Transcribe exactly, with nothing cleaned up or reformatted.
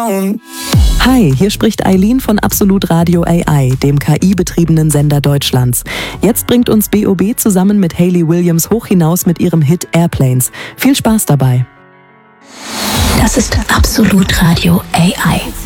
down. Hi, hier spricht Eileen von Absolut Radio A I, dem K I-betriebenen Sender Deutschlands. Jetzt bringt uns B O B zusammen mit Hayley Williams hoch hinaus mit ihrem Hit Airplanes. Viel Spaß dabei. Das ist Absolut Radio A I.